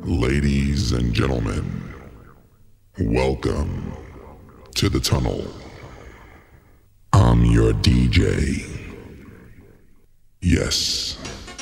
Ladies and gentlemen, welcome to the tunnel. I'm your DJ. Yes.